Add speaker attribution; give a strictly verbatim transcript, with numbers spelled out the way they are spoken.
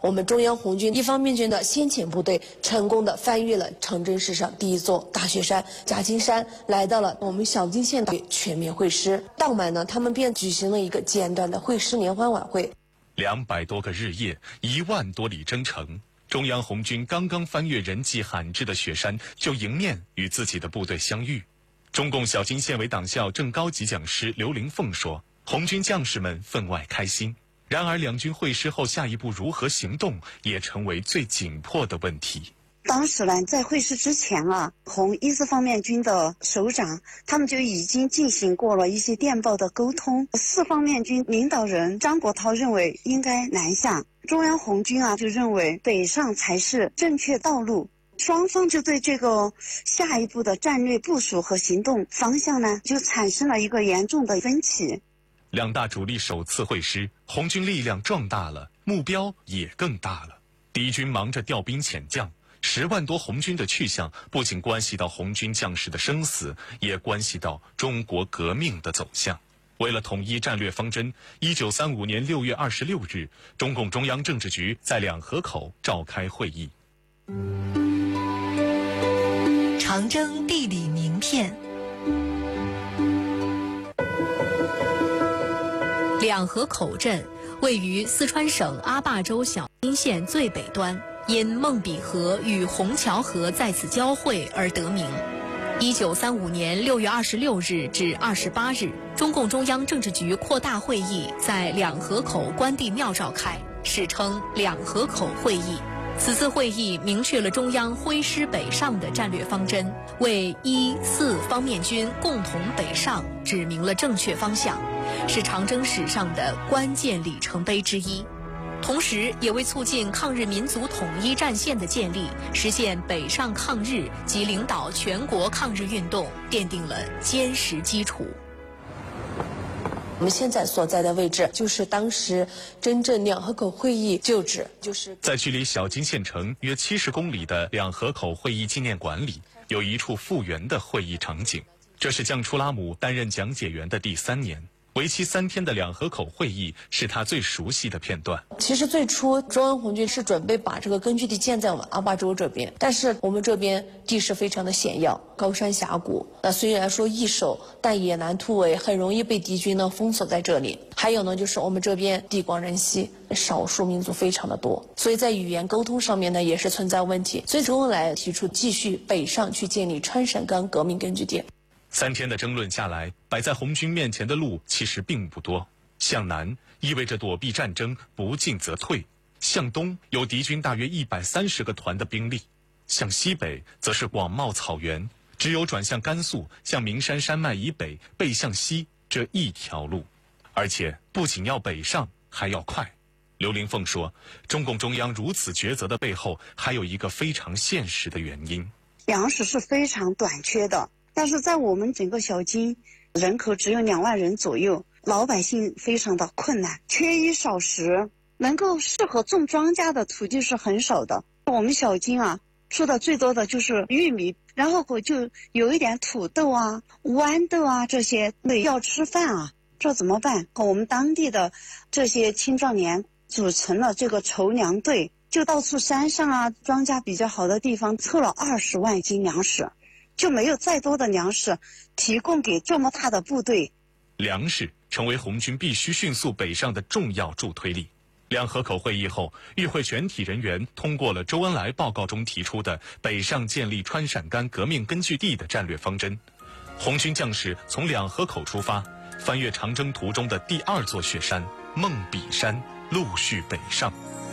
Speaker 1: 我们中央红军一方面军的先遣部队成功的翻越了长征史上第一座大雪山夹金山，来到了我们小金县的全面会师。当晚呢，他们便举行了一个简短的会师联欢晚会。
Speaker 2: 两百多个日夜，一万多里征程，中央红军刚刚翻越人迹罕至的雪山，就迎面与自己的部队相遇。中共小金县委党校正高级讲师刘玲凤说：“红军将士们分外开心。”然而，两军会师后下一步如何行动，也成为最紧迫的问题。
Speaker 3: 当时呢，在会师之前啊，红一四方面军的首长他们就已经进行过了一些电报的沟通。四方面军领导人张国焘认为应该南下，中央红军啊就认为北上才是正确道路。双方就对这个下一步的战略部署和行动方向呢，就产生了一个严重的分歧。
Speaker 2: 两大主力首次会师，红军力量壮大了，目标也更大了。敌军忙着调兵遣将，十万多红军的去向不仅关系到红军将士的生死，也关系到中国革命的走向。为了统一战略方针，一九三五年六月二十六日，中共中央政治局在两河口召开会议。
Speaker 4: 长征地理名片。两河口镇位于四川省阿坝州小金县最北端，因孟比河与虹桥河在此交汇而得名。一九三五年六月二十六日至二十八日，中共中央政治局扩大会议在两河口关帝庙召开，史称两河口会议。此次会议明确了中央挥师北上的战略方针，为一四方面军共同北上指明了正确方向，是长征史上的关键里程碑之一。同时也为促进抗日民族统一战线的建立，实现北上抗日及领导全国抗日运动奠定了坚实基础。
Speaker 1: 我们现在所在的位置就是当时真正两河口会议旧址，就是
Speaker 2: 在距离小金县城约七十公里的两河口会议纪念馆里，有一处复原的会议场景。这是江初拉姆担任讲解员的第三年，为期三天的两河口会议是他最熟悉的片段。
Speaker 1: 其实最初中央红军是准备把这个根据地建在我们阿坝州这边，但是我们这边地势非常的险要，高山峡谷，那虽然说易守，但也难突围，很容易被敌军呢封锁在这里。还有呢，就是我们这边地广人稀，少数民族非常的多，所以在语言沟通上面呢也是存在问题。所以周恩来提出继续北上去建立川陕甘革命根据地。
Speaker 2: 三天的争论下来，摆在红军面前的路其实并不多。向南意味着躲避战争，不进则退；向东有敌军大约一百三十个团的兵力；向西北则是广袤草原，只有转向甘肃，向名山山脉以北，背向西这一条路。而且不仅要北上，还要快。刘玲凤说，中共中央如此抉择的背后，还有一个非常现实的原因：
Speaker 3: 粮食是非常短缺的。但是在我们整个小金，人口只有两万人左右，老百姓非常的困难，缺衣少食，能够适合种庄稼的土地是很少的。我们小金啊，说的最多的就是玉米，然后我就有一点土豆啊、豌豆啊这些，对，要吃饭啊，这怎么办？我们当地的这些青壮年组成了这个筹粮队，就到处山上啊、庄稼比较好的地方凑了二十万斤粮食。就没有再多的粮食提供给这么大的部队。
Speaker 2: 粮食成为红军必须迅速北上的重要助推力。两河口会议后，与会全体人员通过了周恩来报告中提出的北上建立川陕甘革命根据地的战略方针。红军将士从两河口出发，翻越长征途中的第二座雪山孟比山，陆续北上。